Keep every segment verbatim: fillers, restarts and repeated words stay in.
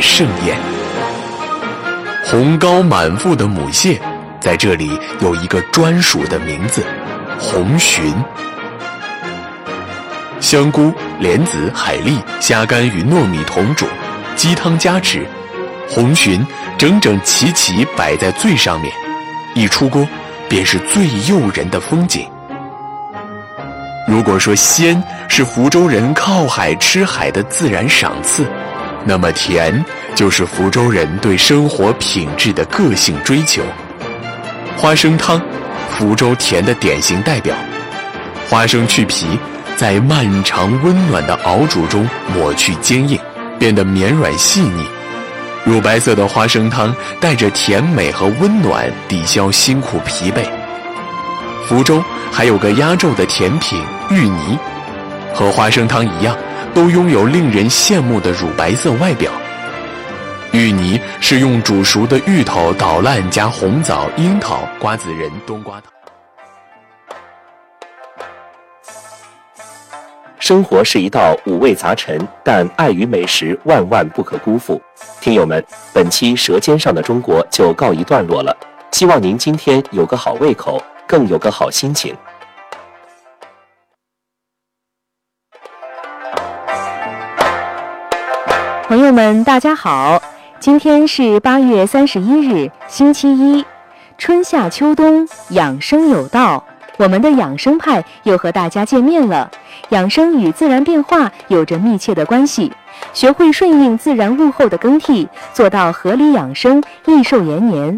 盛宴。红膏满腹的母蟹，在这里有一个专属的名字——红鲟。香菇、莲子、海蛎、虾干与糯米同煮，鸡汤加持，红鲟整整齐齐摆在最上面，一出锅便是最诱人的风景。如果说鲜是福州人靠海吃海的自然赏赐，那么甜就是福州人对生活品质的个性追求。花生汤，福州甜的典型代表。花生去皮，在漫长温暖的熬煮中抹去坚硬，变得绵软细腻。乳白色的花生汤带着甜美和温暖，抵消辛苦疲惫。福州还有个压轴的甜品芋泥，和花生汤一样，都拥有令人羡慕的乳白色外表。芋泥是用煮熟的芋头捣烂加红枣、樱桃、瓜子仁、冬瓜糖。 生活是一道五味杂陈，但爱与美食万万不可辜负。听友们，本期《舌尖上的中国》就告一段落了，希望您今天有个好胃口，更有个好心情。 朋友们，大家好，今天是八月三十一日，星期一。春夏秋冬，养生有道，我们的养生派又和大家见面了。养生与自然变化有着密切的关系，学会顺应自然物候的更替，做到合理养生，益寿延年。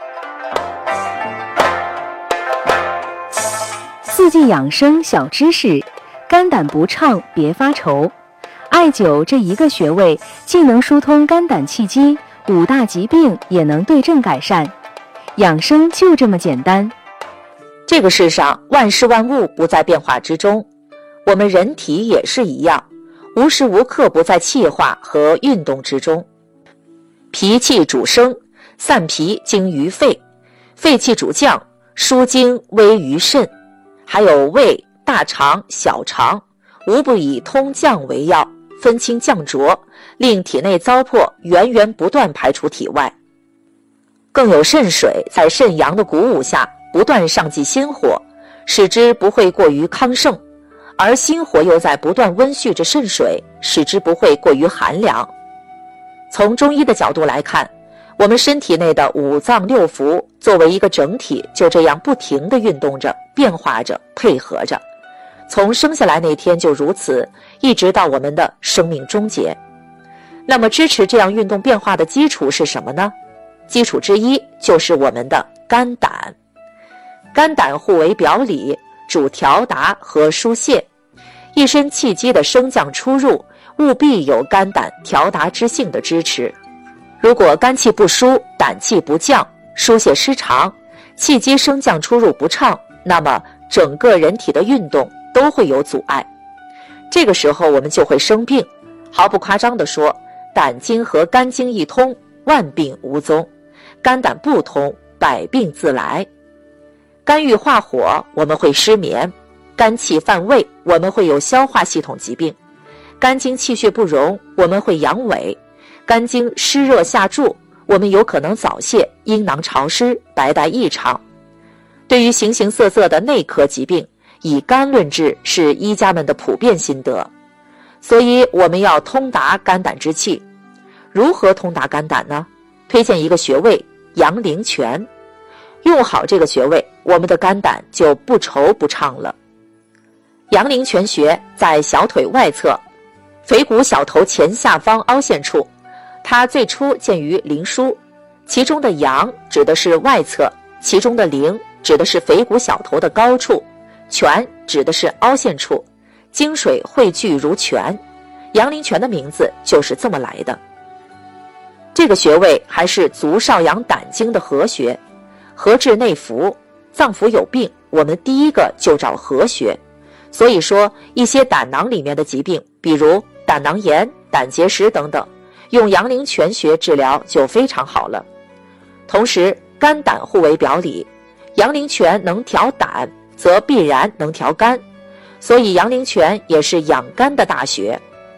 四季养生小知识：肝胆不畅别发愁。艾灸这一个穴位，既能疏通肝胆气机，五大疾病也能对症改善。养生就这么简单。 这个世上万事万物不在变化之中，我们人体也是一样，无时无刻不在气化和运动之中。脾气主升，散脾经于肺；肺气主降，疏经微于肾。还有胃、大肠、小肠，无不以通降为要，分清降浊，令体内糟粕源源不断排出体外。更有肾水在肾阳的鼓舞下不断上济心火，使之不会过于亢盛，而心火又在不断温煦着肾水，使之不会过于寒凉。从中医的角度来看，我们身体内的五脏六腑作为一个整体，就这样不停地运动着，变化着，配合着，从生下来那天就如此，一直到我们的生命终结。那么支持这样运动变化的基础是什么呢？基础之一就是我们的肝胆。肝胆互为表里，主调达和疏泄，一身气机的升降出入，务必有肝胆调达之性的支持。如果肝气不舒，胆气不降，疏泄失常，气机升降出入不畅，那么整个人体的运动都会有阻碍。这个时候我们就会生病。毫不夸张地说，胆经和肝经一通，万病无踪；肝胆不通，百病自来。肝郁化火，我们会失眠；肝气犯胃，我们会有消化系统疾病；肝经气血不容，我们会阳痿；肝经湿热下注，我们有可能早泄、阴囊潮湿、白带异常。对于形形色色的内科疾病，以肝论治是医家们的普遍心得。所以我们要通达肝胆之气。如何通达肝胆呢？推荐一个穴位，阳陵泉。用好这个穴位，我们的肝胆就不愁不畅了。阳陵泉穴在小腿外侧，腓骨小头前下方凹陷处，它最初见于灵枢，其中的阳指的是外侧，其中的陵指的是腓骨小头的高处，泉指的是凹陷处，精水汇聚如泉。阳陵泉的名字就是这么来的。这个穴位还是足少阳胆经的合穴，合治内服，脏腑有病，我们第一个就找合穴。所以说一些胆囊里面的疾病，比如胆囊炎、胆结石等等，用阳陵泉穴治疗就非常好了。同时肝胆互为表里，阳陵泉能调胆，则必然能调肝，所以阳陵泉也是养肝的大穴。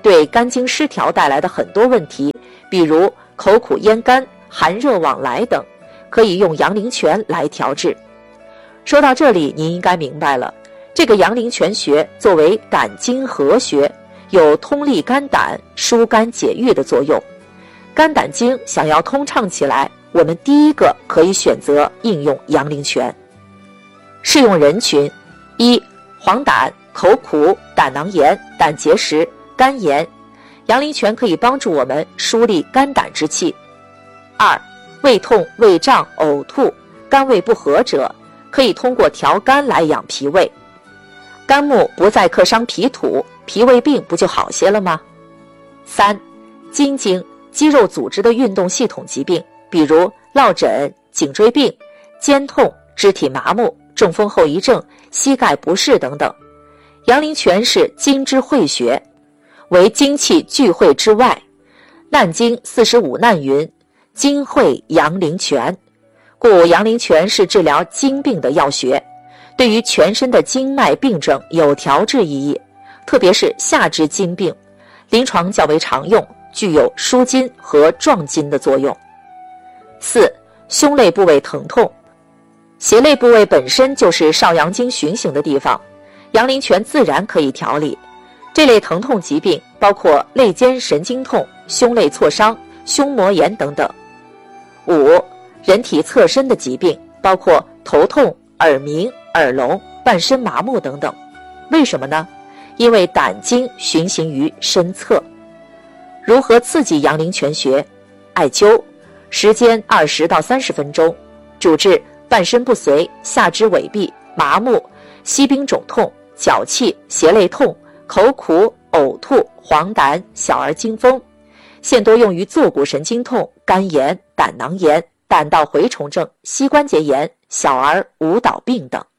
对肝经失调带来的很多问题，比如口苦咽干、寒热往来等，可以用阳陵泉来调治。说到这里，您应该明白了，这个阳陵泉穴作为胆经合穴，有通利肝胆、疏肝解郁的作用。肝胆经想要通畅起来，我们第一个可以选择应用阳陵泉。适用人群：一、黄疸、口苦、胆囊炎、胆结石、肝炎，阳陵泉可以帮助我们疏利肝胆之气。二、胃痛、胃胀、呕吐、肝胃不和者，可以通过调肝来养脾胃。肝木不再克伤脾土，脾胃病不就好些了吗？三、筋经、肌肉组织的运动系统疾病，比如落枕、颈椎病、肩痛、肢体麻木、中风后遗症、膝盖不适等等。阳陵泉是经之会穴，为精气聚会之外。难经四十五难云：精会阳陵泉，故阳陵泉是治疗经病的药穴，对于全身的经脉病症有调治意义，特别是下肢经病，临床较为常用，具有舒筋和壮筋的作用。四、胸肋部位疼痛。胁肋部位本身就是少阳经循行的地方，阳陵泉自然可以调理。这类疼痛疾病包括肋间神经痛、胸肋挫伤、胸膜炎等等。五、人体侧身的疾病，包括头痛、耳鸣、耳聋、半身麻木等等。为什么呢？因为胆经循行于身侧。如何刺激阳陵泉穴？艾灸，时间二十到三十分钟，主治半身不遂、下肢痿痹、麻木、膝冰肿痛、脚气、胁肋痛、口苦、呕吐、黄疸、小儿惊风，现多用于坐骨神经痛、肝炎、胆囊炎、胆道蛔虫症、膝关节炎、小儿舞蹈病等。